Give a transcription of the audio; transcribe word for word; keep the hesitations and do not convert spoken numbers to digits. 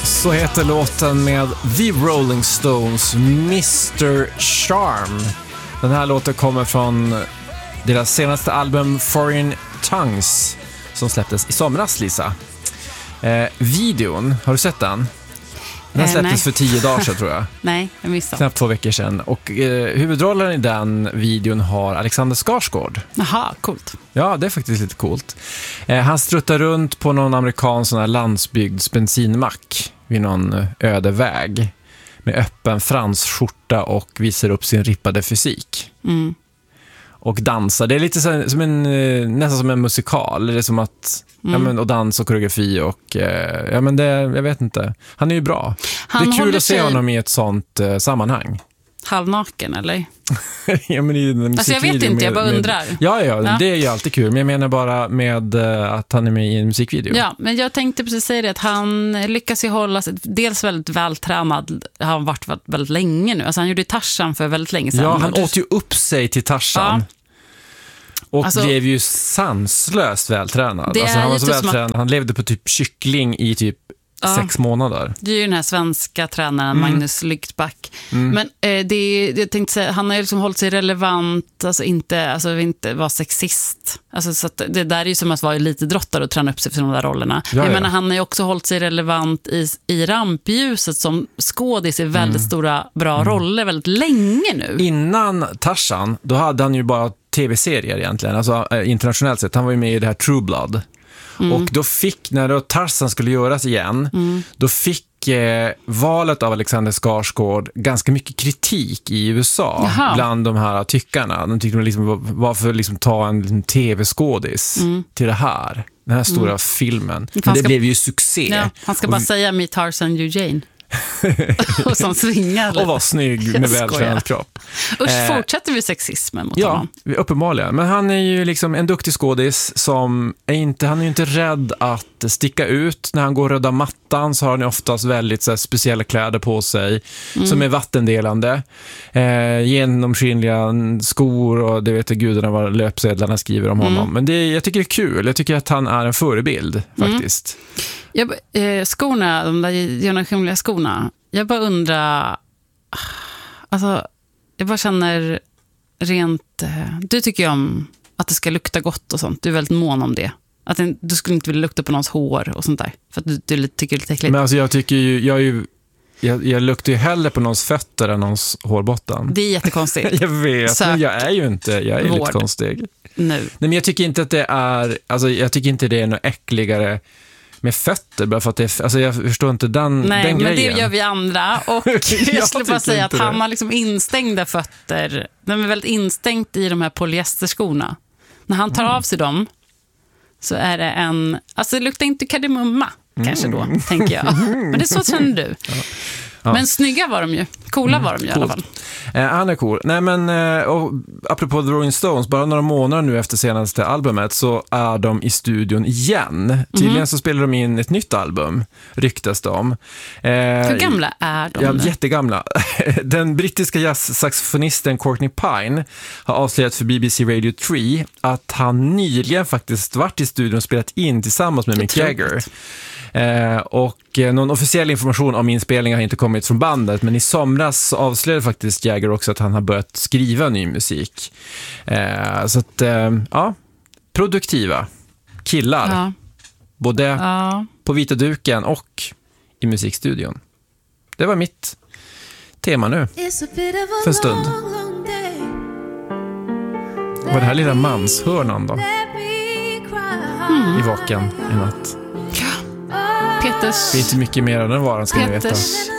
Så heter låten med The Rolling Stones, mister Charm. Den här låten kommer från deras senaste album Foreign Tongues som släpptes i somras, Lisa. Eh, videon, har du sett den? Den eh, släpptes nej. för tio dagar sedan, tror jag. Nej, jag missade. Knappt två veckor sedan. Och eh, huvudrollen i den videon har Alexander Skarsgård. Jaha, coolt. Ja, det är faktiskt lite coolt. Eh, han struttar runt på någon amerikansk sån här landsbygds bensinmack vid någon öde väg med öppen fransskjorta och visar upp sin rippade fysik. Mm. Och dansar. Det är lite så, som en, nästan som en musikal. Det är som att, mm. ja, men, och dans och koreografi och, eh, ja men det, jag vet inte. Han är ju bra. Han det är kul att se sig... honom i ett sånt eh, sammanhang. Halvnaken, eller? Ja, men i den alltså jag vet inte, med, jag bara med, undrar. Ja, ja, ja, det är ju alltid kul. Men jag menar bara med uh, att han är med i en musikvideo. Ja, men jag tänkte precis säga det, att han lyckas ju hålla sig, dels väldigt vältränad, har han varit väldigt, väldigt länge nu. Alltså han gjorde Tarzan för väldigt länge sedan. Ja, han åt ju upp sig till Tarzan. Ja. Och alltså, blev ju sanslöst vältränad. Det alltså, han var så vältränad. att... Han levde på typ kyckling i typ ja. sex månader. Det är ju den här svenska tränaren mm. Magnus Lyktback. Mm. Men eh, det är, jag tänkte säga, han har ju liksom hållit sig relevant, alltså inte, alltså inte vara sexist. Alltså, så att det där är ju som att vara elitidrottare och träna upp sig för de där rollerna. Ja, jag ja. menar, han har ju också hållit sig relevant i, i rampljuset som skådis i väldigt mm. stora, bra mm. roller väldigt länge nu. Innan Tarzan, då hade han ju bara tv-serier egentligen, alltså eh, internationellt sett. Han var ju med i det här True Blood. Mm. Och då fick, när då Tarzan skulle göras igen, mm. då fick eh, valet av Alexander Skarsgård ganska mycket kritik i U S A. Jaha. Bland de här tyckarna. De tyckte liksom, varför liksom ta en, en tv-skådis mm. till det här, den här stora mm. filmen. Men det ska, blev ju succé. Ja, han ska bara vi, säga Me Tarzan You Jane. Och som svingar lite. Och var snygg med vältränad kropp. Usch, eh, fortsätter vi sexismen mot ja, honom? Ja, uppenbarligen. Men han är ju liksom en duktig skådis som är inte, han är ju inte rädd att sticka ut. När han går röda mattan så har han oftast väldigt så här, speciella kläder på sig mm. som är vattendelande. Eh, genomskinliga skor och det vet jag gudarna vad löpsedlarna skriver om honom. Mm. Men det, jag tycker det är kul. Jag tycker att han är en förebild faktiskt. Mm. Jag, eh, skorna, de där genomskinliga skorna, jag bara undrar, alltså, jag bara känner rent, eh, du tycker ju om att det ska lukta gott och sånt, du är väldigt mån om det. Att det, du skulle inte vilja lukta på någons hår och sånt där, för att du, du tycker det är lite äckligt. Men alltså jag tycker ju, jag är ju Jag, jag luktar ju hellre på någons fötter än någons hårbotten. Det är jättekonstigt. Jag vet, Sök men jag är ju inte, jag är vård. lite konstig. Nu. Nej, men jag tycker inte att det är, alltså jag tycker inte det är något äckligare med fötter, bara för att det är, alltså jag förstår inte den, Nej, den grejen. Nej, men det gör vi andra. Och jag, jag skulle bara säga att han det. har liksom instängda fötter. De är väldigt instängt i de här polyesterskorna. När han tar mm. av sig dem så är det en, alltså det luktar inte kardemumma kanske då, mm. tänker jag. Men det är så känner du. Ja. Ja. Men snygga var de ju. Coola var de ju mm, i alla fall. Eh, han är cool. Nej, men eh, och, apropå The Rolling Stones, bara några månader nu efter senaste albumet så är de i studion igen. Tydligen mm. så spelar de in ett nytt album, ryktas de. Eh, Hur gamla är de? Ja, jättegamla. Den brittiska jazzsaxofonisten Courtney Pine har avslöjat för B B C Radio tre att han nyligen faktiskt varit i studion och spelat in tillsammans med Mick Jagger. Eh, och eh, någon officiell information om inspelningen har inte kommit från bandet, men i somras avslöjade faktiskt Jagger också att han har börjat skriva ny musik. Eh, så att, eh, ja, produktiva killar. Ja. Både ja. på vita duken och i musikstudion. Det var mitt tema nu. För en stund. Var det här lilla manshörnan då? Mm. I vaken i natt. Peters... Det är inte mycket mer än den varan, ska ni veta. Peters